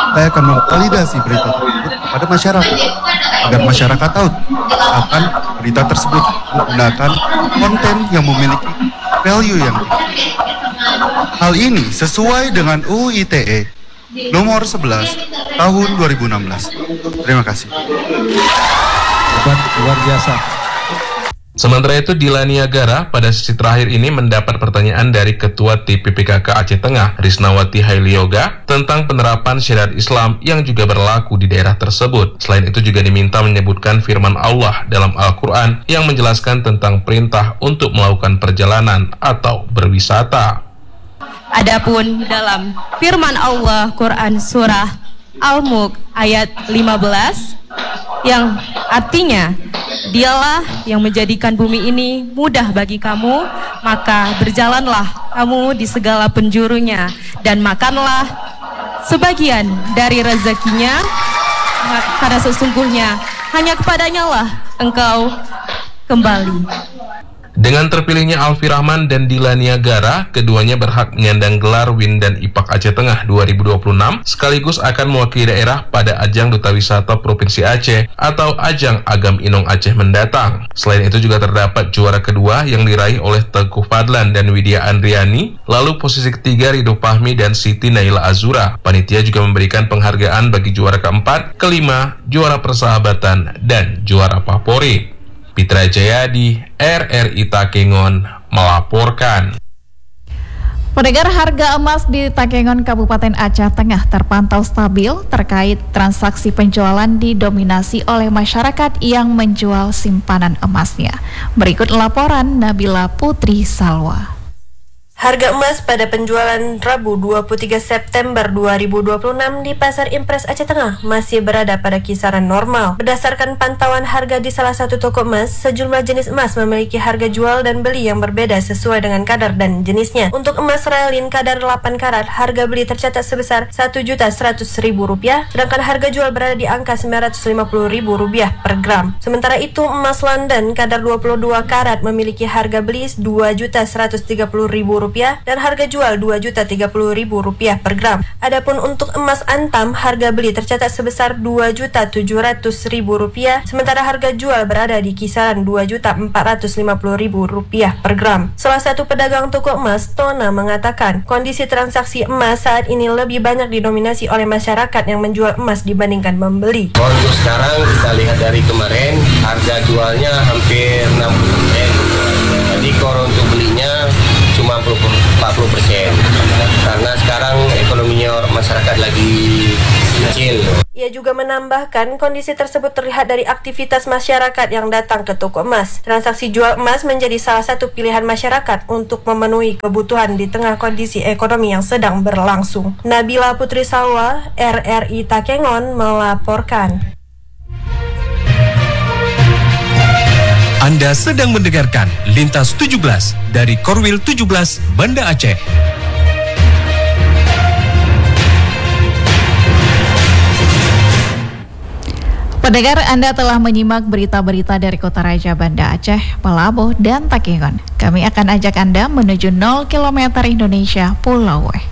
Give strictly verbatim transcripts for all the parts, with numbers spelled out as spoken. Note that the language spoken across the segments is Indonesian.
saya akan memvalidasi berita tersebut kepada masyarakat agar masyarakat tahu akan berita tersebut menggunakan konten yang memiliki value yang tinggi. Hal ini sesuai dengan U U I T E nomor sebelas tahun dua ribu enam belas. Terima kasih. Luar biasa. Sementara itu, Dila Niagara pada sesi terakhir ini mendapat pertanyaan dari Ketua T P P K K Aceh Tengah, Risnawati Hailioga, tentang penerapan syariat Islam yang juga berlaku di daerah tersebut. Selain itu juga diminta menyebutkan firman Allah dalam Al-Quran yang menjelaskan tentang perintah untuk melakukan perjalanan atau berwisata. Adapun dalam firman Allah Quran Surah Al-Mulk ayat lima belas yang artinya, Dialah yang menjadikan bumi ini mudah bagi kamu, maka berjalanlah kamu di segala penjurunya dan makanlah sebagian dari rezekinya, karena sesungguhnya hanya kepadanya lah engkau kembali. Dengan terpilihnya Alfi Rahman dan Dila Niagara, keduanya berhak menyandang gelar Win dan Ipak Aceh Tengah dua ribu dua puluh enam, sekaligus akan mewakili daerah pada Ajang Duta Wisata Provinsi Aceh atau Ajang Agam Inong Aceh mendatang. Selain itu juga terdapat juara kedua yang diraih oleh Teguh Fadlan dan Widya Andriani, lalu posisi ketiga Ridho Fahmi dan Siti Naila Azura. Panitia juga memberikan penghargaan bagi juara keempat, kelima, juara persahabatan, dan juara favorit. Pitra Jayadi, R R I Takengon, melaporkan. Pendengar, harga emas di Takengon, Kabupaten Aceh Tengah terpantau stabil terkait transaksi penjualan didominasi oleh masyarakat yang menjual simpanan emasnya. Berikut laporan Nabila Putri Salwa. Harga emas pada penjualan Rabu dua puluh tiga September dua ribu dua puluh enam di Pasar Impres Aceh Tengah masih berada pada kisaran normal. Berdasarkan pantauan harga di salah satu toko emas, sejumlah jenis emas memiliki harga jual dan beli yang berbeda sesuai dengan kadar dan jenisnya. Untuk emas relin kadar delapan karat, harga beli tercatat sebesar satu juta seratus ribu rupiah, sedangkan harga jual berada di angka sembilan ratus lima puluh ribu rupiah per gram. Sementara itu, emas London kadar dua puluh dua karat memiliki harga beli dua juta seratus tiga puluh ribu rupiah dan harga jual dua juta tiga puluh ribu rupiah per gram. Adapun untuk emas antam, harga beli tercatat sebesar dua juta tujuh ratus ribu rupiah, sementara harga jual berada di kisaran dua juta empat ratus lima puluh ribu rupiah per gram. Salah satu pedagang toko emas, Tona, mengatakan kondisi transaksi emas saat ini lebih banyak didominasi oleh masyarakat yang menjual emas dibandingkan membeli. Untuk sekarang kita lihat dari kemarin harga jualnya hampir enam puluh persen. Jadi kalau untuk belinya cuma empat puluh persen karena sekarang ekonominya masyarakat lagi kecil. Ia juga menambahkan kondisi tersebut terlihat dari aktivitas masyarakat yang datang ke toko emas. Transaksi jual emas menjadi salah satu pilihan masyarakat untuk memenuhi kebutuhan di tengah kondisi ekonomi yang sedang berlangsung. Nabila Putri Salwa, R R I Takengon, melaporkan. Anda sedang mendengarkan Lintas tujuh belas dari Korwil tujuh belas Banda Aceh. Pendengar, Anda telah menyimak berita-berita dari Kota Raja Banda Aceh, Pelabuh, dan Takengon. Kami akan ajak Anda menuju nol kilometer Indonesia Pulau W.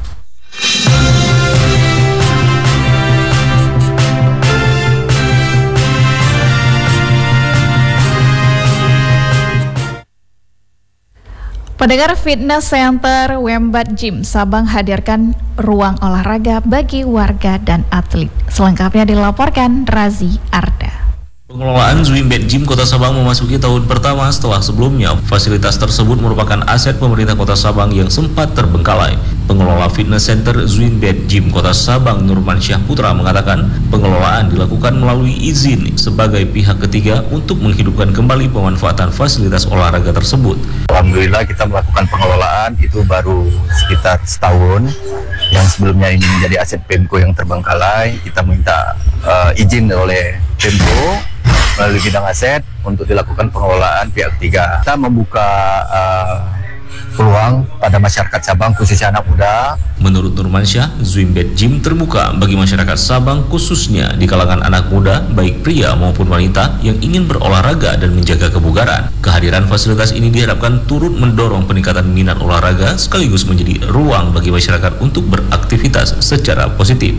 Pendengar, Fitness Center Wembat Gym Sabang hadirkan ruang olahraga bagi warga dan atlet. Selengkapnya dilaporkan Razi Arda. Pengelolaan Zwimbet Gym Kota Sabang memasuki tahun pertama setelah sebelumnya fasilitas tersebut merupakan aset pemerintah Kota Sabang yang sempat terbengkalai. Pengelola Fitness Center Zwimbet Gym Kota Sabang, Nurman Syah Putra, mengatakan pengelolaan dilakukan melalui izin sebagai pihak ketiga untuk menghidupkan kembali pemanfaatan fasilitas olahraga tersebut. Alhamdulillah kita melakukan pengelolaan itu baru sekitar setahun. Yang sebelumnya ini menjadi aset Pemko yang terbengkalai, kita minta uh, izin oleh Pemko melalui bidang aset untuk dilakukan pengelolaan pihak ketiga. Kita membuka uh, peluang pada masyarakat Sabang khususnya anak muda. Menurut Nurmansyah, Zwimbet Gym terbuka bagi masyarakat Sabang khususnya di kalangan anak muda baik pria maupun wanita yang ingin berolahraga dan menjaga kebugaran. Kehadiran fasilitas ini diharapkan turut mendorong peningkatan minat olahraga sekaligus menjadi ruang bagi masyarakat untuk beraktivitas secara positif.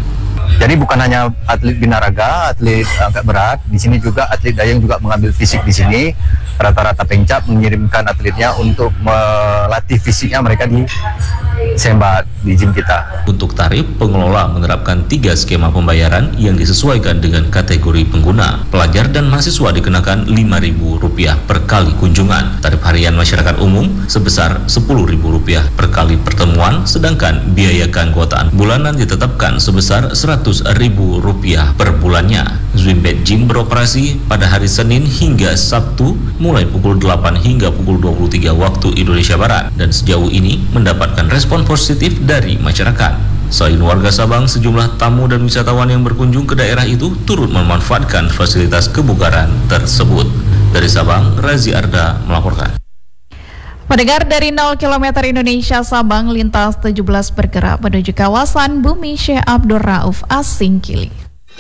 Jadi bukan hanya atlet binaraga, atlet angkat berat, di sini juga atlet dayung juga mengambil fisik di sini. Rata-rata Pemkap mengirimkan atletnya untuk melatih fisiknya mereka di Sembat, di gym kita. Untuk tarif, pengelola menerapkan tiga skema pembayaran yang disesuaikan dengan kategori pengguna. Pelajar dan mahasiswa dikenakan lima ribu rupiah per kali kunjungan. Tarif harian masyarakat umum sebesar sepuluh ribu rupiah per kali pertemuan, sedangkan biaya keanggotaan bulanan ditetapkan sebesar seratus ribu rupiah per bulannya. Zwimbet Gym beroperasi pada hari Senin hingga Sabtu mulai pukul delapan hingga pukul dua puluh tiga waktu Indonesia Barat, dan sejauh ini mendapatkan respon positif dari masyarakat. Selain warga Sabang, sejumlah tamu dan wisatawan yang berkunjung ke daerah itu turut memanfaatkan fasilitas kebugaran tersebut. Dari Sabang, Razi Arda melaporkan. Pendengar, dari nol kilometer Indonesia Sabang, lintas tujuh belas bergerak menuju kawasan Bumi Syekh Abdul Rauf As-Singkili.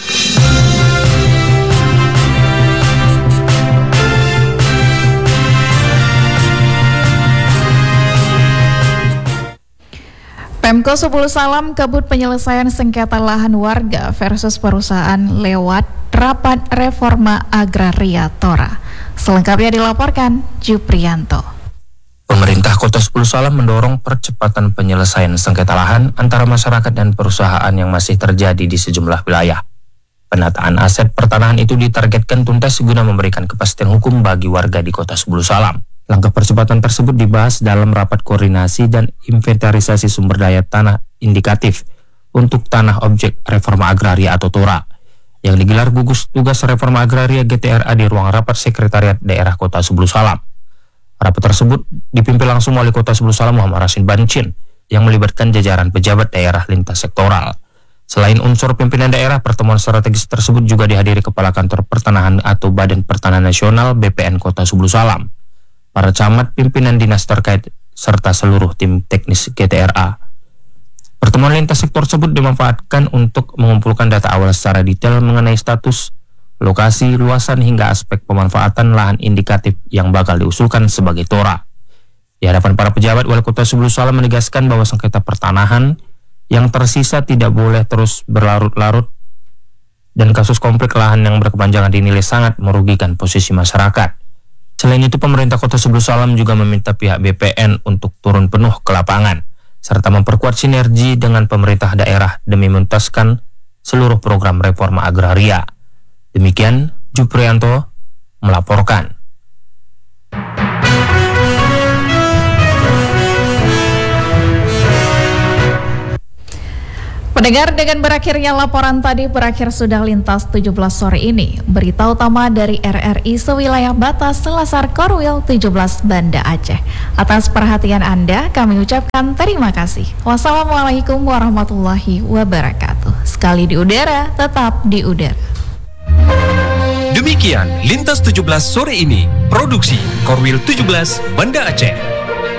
Pemko sepuluh Salam kabut penyelesaian sengketa lahan warga versus perusahaan lewat rapat reforma agraria Tora. Selengkapnya dilaporkan Juprianto. Pemerintah Kota sepuluh Salam mendorong percepatan penyelesaian sengketa lahan antara masyarakat dan perusahaan yang masih terjadi di sejumlah wilayah. Penataan aset pertanahan itu ditargetkan tuntas guna memberikan kepastian hukum bagi warga di Kota sepuluh Salam. Langkah percepatan tersebut dibahas dalam rapat koordinasi dan inventarisasi sumber daya tanah indikatif untuk tanah objek reforma agraria atau Tora yang digelar gugus tugas reforma agraria G T R A di ruang rapat sekretariat daerah Kota sepuluh Salam. Rapat tersebut dipimpin langsung Wali Kota sepuluh Salam Muhammad Rasin Bancin yang melibatkan jajaran pejabat daerah lintas sektoral. Selain unsur pimpinan daerah, pertemuan strategis tersebut juga dihadiri Kepala Kantor Pertanahan atau Badan Pertanahan Nasional B P N Kota sepuluh Salam, para camat, pimpinan dinas terkait, serta seluruh tim teknis G T R A. Pertemuan lintas sektor tersebut dimanfaatkan untuk mengumpulkan data awal secara detail mengenai status, lokasi, luasan, hingga aspek pemanfaatan lahan indikatif yang bakal diusulkan sebagai Tora. Di hadapan para pejabat, Wali Kota sepuluh Salam menegaskan bahwa sengketa pertanahan yang tersisa tidak boleh terus berlarut-larut dan kasus konflik lahan yang berkepanjangan dinilai sangat merugikan posisi masyarakat. Selain itu, pemerintah Kota sepuluh Salam juga meminta pihak B P N untuk turun penuh ke lapangan, serta memperkuat sinergi dengan pemerintah daerah demi menuntaskan seluruh program reforma agraria. Demikian, Juprianto melaporkan. Pendengar, dengan berakhirnya laporan tadi, berakhir sudah lintas tujuh belas sore ini. Berita utama dari R R I sewilayah batas Selasar Korwil tujuh belas Banda Aceh. Atas perhatian Anda, kami ucapkan terima kasih. Wassalamualaikum warahmatullahi wabarakatuh. Sekali di udara, tetap di udara. Demikian Lintas tujuh belas sore ini, produksi Korwil tujuh belas Banda Aceh.